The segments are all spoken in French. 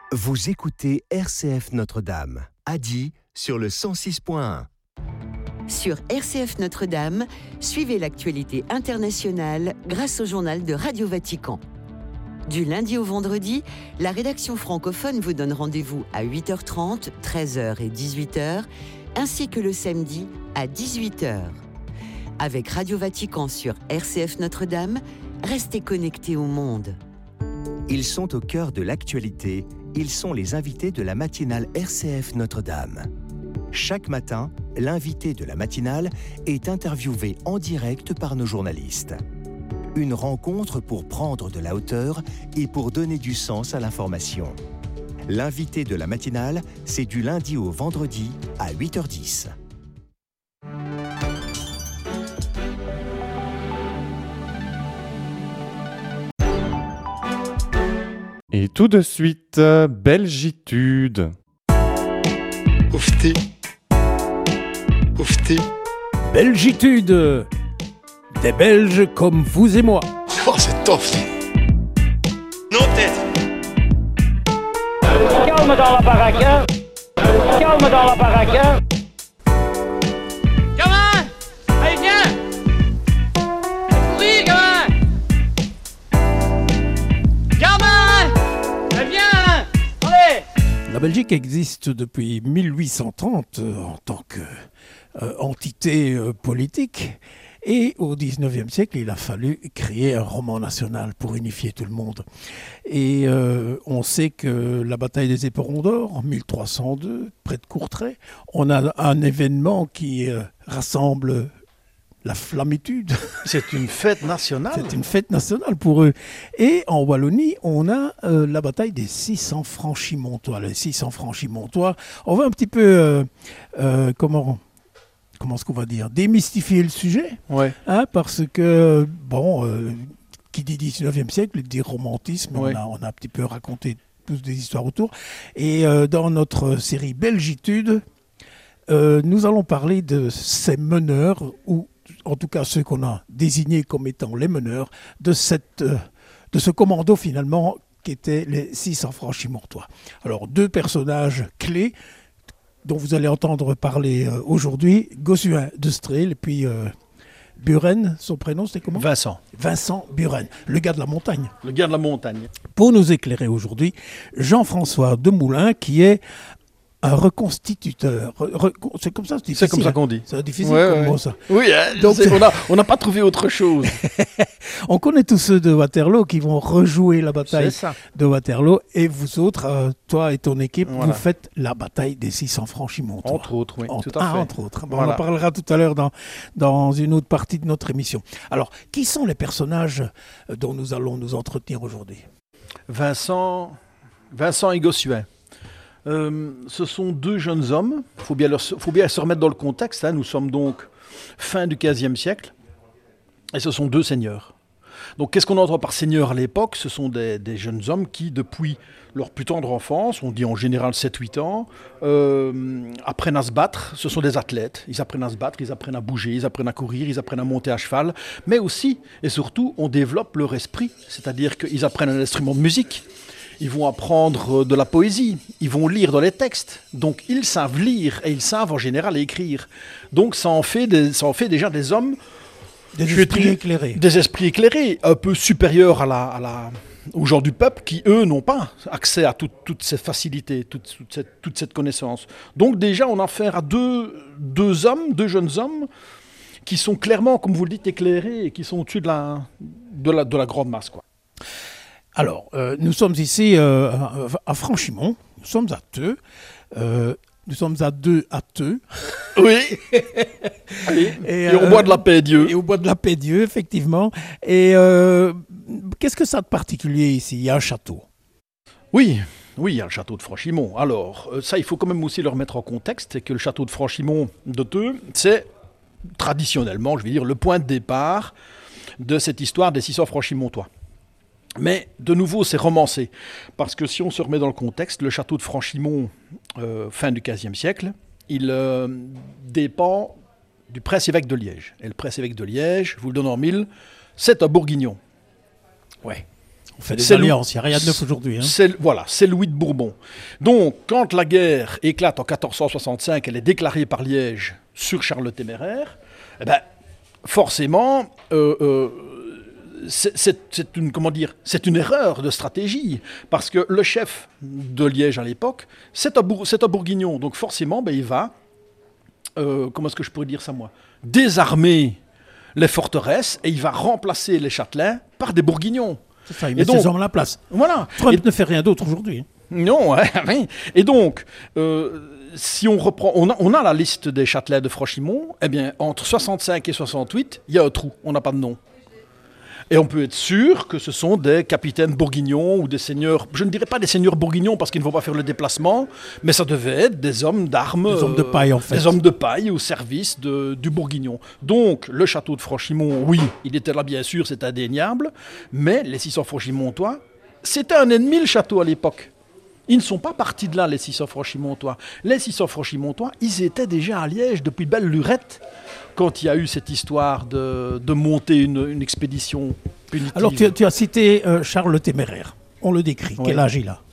Vous écoutez RCF Notre-Dame, Adi sur le 106.1. Sur RCF Notre-Dame, suivez l'actualité internationale grâce au journal de Radio Vatican. Du lundi au vendredi, la rédaction francophone vous donne rendez-vous à 8h30, 13h et 18h, ainsi que le samedi à 18h. Avec Radio Vatican sur RCF Notre-Dame, restez connectés au monde. Ils sont au cœur de l'actualité, ils sont les invités de la matinale RCF Notre-Dame. Chaque matin, l'invité de la matinale est interviewé en direct par nos journalistes. Une rencontre pour prendre de la hauteur et pour donner du sens à l'information. L'invité de la matinale, c'est du lundi au vendredi à 8h10. Et tout de suite, Belgitude. Oufti. Oufti. Belgitude. Des Belges comme vous et moi. Oh, c'est top. Non, tête. Calme dans la baraque, hein. Calme dans la baraque, hein. Gamin! Allez, viens! Courir, gamin! Gamin! Allez, viens! Allez! La Belgique existe depuis 1830 en tant qu'entité politique. Et au XIXe siècle, il a fallu créer un roman national pour unifier tout le monde. Et on sait que la bataille des Éperons d'Or, en 1302, près de Courtrai, on a un événement qui rassemble la flammitude. C'est une fête nationale. C'est une fête nationale pour eux. Et en Wallonie, on a la bataille des 600 franchimontois. Les 600 franchimontois, on va un petit peu, comment est-ce qu'on va dire, démystifier le sujet, ouais. Parce que, qui dit 19e siècle, dit romantisme, ouais. on a un petit peu raconté tous des histoires autour. Et dans notre série Belgitude, nous allons parler de ces meneurs, ou en tout cas ceux qu'on a désignés comme étant les meneurs, de ce commando finalement qui était les 600 franchimontois. Alors, deux personnages clés dont vous allez entendre parler aujourd'hui, Gossuin de Strel et puis Buren, son prénom c'était comment ? Vincent Buren, le gars de la montagne. Le gars de la montagne. Pour nous éclairer aujourd'hui, Jean-François Demoulin qui est un reconstituteur. C'est comme ça, c'est difficile. C'est comme ça qu'on dit. C'est difficile comme mot ça. Oui, donc on n'a pas trouvé autre chose. On connaît tous ceux de Waterloo qui vont rejouer la bataille de Waterloo. Et vous autres, toi et ton équipe, vous faites la bataille des 600 franchimontois. Entre autres, oui, tout à fait. Entre autres. Bon, voilà. On en parlera tout à l'heure dans une autre partie de notre émission. Alors, qui sont les personnages dont nous allons nous entretenir aujourd'hui ? Vincent et Gossuin. Ce sont deux jeunes hommes, il faut bien se remettre dans le contexte, nous sommes donc fin du XVe siècle, et ce sont deux seigneurs. Donc qu'est-ce qu'on entend par seigneurs à l'époque ? Ce sont des jeunes hommes qui, depuis leur plus tendre enfance, on dit en général 7-8 ans, apprennent à se battre. Ce sont des athlètes, ils apprennent à se battre, ils apprennent à bouger, ils apprennent à courir, ils apprennent à monter à cheval, mais aussi et surtout on développe leur esprit, c'est-à-dire qu'ils apprennent un instrument de musique. Ils vont apprendre de la poésie, ils vont lire dans les textes. Donc ils savent lire et ils savent en général écrire. Donc ça en fait déjà des hommes... Des esprits éclairés. Des esprits éclairés, un peu supérieurs aux gens du peuple qui, eux, n'ont pas accès à toute cette facilité, toute cette connaissance. Donc déjà, on a affaire à deux jeunes hommes qui sont clairement, comme vous le dites, éclairés et qui sont au-dessus de la grande masse, quoi. Alors, nous sommes ici à Franchimont, nous sommes à Theux, nous sommes à Theux. Oui. et au bois de la paix Dieu. Et au bois de la paix Dieu, effectivement. Et qu'est-ce que ça de particulier ici ? Il y a un château. Oui, il y a le château de Franchimont. Alors, ça, il faut quand même aussi le remettre en contexte, c'est que le château de Franchimont de Theux, c'est traditionnellement, je vais dire, le point de départ de cette histoire des 600 franchimontois. Mais de nouveau, c'est romancé, parce que si on se remet dans le contexte, le château de Franchimont, fin du XVe siècle, il dépend du prince-évêque de Liège. Et le prince-évêque de Liège, je vous le donne en mille, c'est un bourguignon. Ouais. On fait des alliances, il n'y a rien de neuf aujourd'hui. Hein. C'est Louis de Bourbon. Donc, quand la guerre éclate en 1465, elle est déclarée par Liège sur Charles le Téméraire, eh ben, forcément, c'est une erreur de stratégie, parce que le chef de Liège à l'époque, c'est un Bourguignon. Donc, forcément, il va, comment est-ce que je pourrais dire ça, moi, désarmer les forteresses et il va remplacer les châtelains par des Bourguignons. C'est ça, il met ses hommes à la place. Voilà. Trump ne fait rien d'autre aujourd'hui. Non, oui. Et donc, si on reprend, on a la liste des châtelains de Frochimont, eh bien, entre 65 et 68, il y a un trou, on n'a pas de nom. Et on peut être sûr que ce sont des capitaines bourguignons ou des seigneurs, je ne dirais pas des seigneurs bourguignons parce qu'ils ne vont pas faire le déplacement, mais ça devait être des hommes d'armes. Des hommes de paille, en fait. Des hommes de paille au service du bourguignon. Donc, le château de Frochimont, oui, il était là bien sûr, c'est indéniable, mais les 600 Frochimontois, c'était un ennemi le château à l'époque. Ils ne sont pas partis de là, les 600 Frochimontois. Les 600 Frochimontois, ils étaient déjà à Liège depuis belle lurette, quand il y a eu cette histoire de monter une expédition punitive. Alors, tu as cité Charles le Téméraire. On le décrit. Oui. Quel âge il a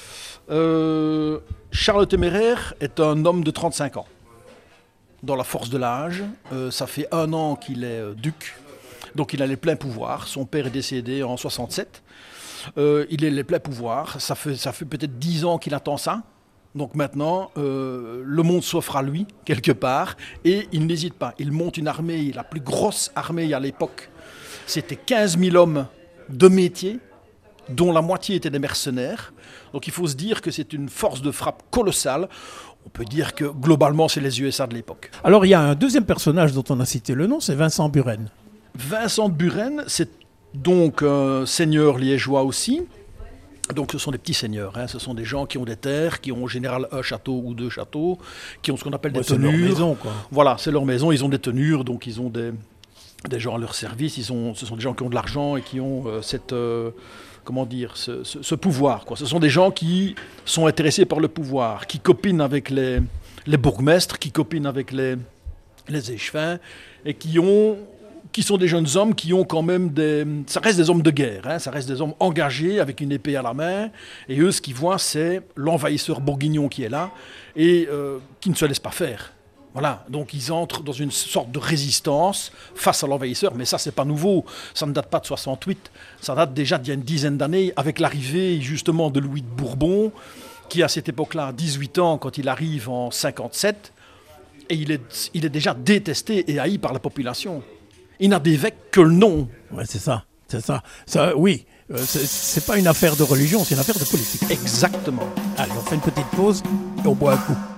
Charles le Téméraire est un homme de 35 ans. Dans la force de l'âge, ça fait 1 an qu'il est duc. Donc, il a les pleins pouvoirs. Son père est décédé en 67. Il a les pleins pouvoirs. Ça fait peut-être 10 ans qu'il attend ça. Donc maintenant, le monde s'offre à lui, quelque part, et il n'hésite pas. Il monte une armée, la plus grosse armée à l'époque. C'était 15 000 hommes de métier, dont la moitié étaient des mercenaires. Donc il faut se dire que c'est une force de frappe colossale. On peut dire que globalement, c'est les USA de l'époque. Alors il y a un deuxième personnage dont on a cité le nom, c'est Vincent Buren. Vincent de Buren, c'est donc un seigneur liégeois aussi. Donc ce sont des petits seigneurs, hein. Ce sont des gens qui ont des terres, qui ont en général un château ou 2 châteaux, qui ont ce qu'on appelle des tenures. C'est leur maison, quoi. Voilà, c'est leur maison, ils ont des tenures, donc ils ont des gens à leur service, ce sont des gens qui ont de l'argent et qui ont ce pouvoir, quoi. Ce sont des gens qui sont intéressés par le pouvoir, qui copinent avec les bourgmestres, qui copinent avec les échevins, et qui sont des jeunes hommes qui ont quand même ça reste des hommes de guerre, hein, ça reste des hommes engagés avec une épée à la main, et eux ce qu'ils voient c'est l'envahisseur bourguignon qui est là et qui ne se laisse pas faire. Voilà, donc ils entrent dans une sorte de résistance face à l'envahisseur, mais ça c'est pas nouveau, ça ne date pas de 68, ça date déjà d'il y a une dizaine d'années avec l'arrivée justement de Louis de Bourbon, qui à cette époque-là a 18 ans quand il arrive en 57, et il est déjà détesté et haï par la population. Il n'a d'évêque que le nom. Ouais, c'est ça. Ça, oui, c'est pas une affaire de religion, c'est une affaire de politique. Exactement. Allez, on fait une petite pause et on boit un coup.